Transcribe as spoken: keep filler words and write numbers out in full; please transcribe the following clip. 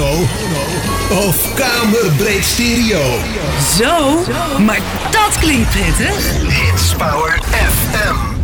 mono of kamerbreed stereo. Zo, maar dat klinkt prettig. Hits Power F M.